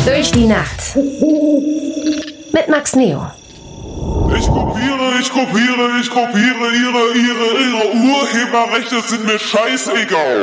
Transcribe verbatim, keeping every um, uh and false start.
Durch die Nacht. Mit Max Neo. Ich kopiere, ich kopiere, ich kopiere, ihre, ihre, ihre Urheberrechte sind mir scheißegal.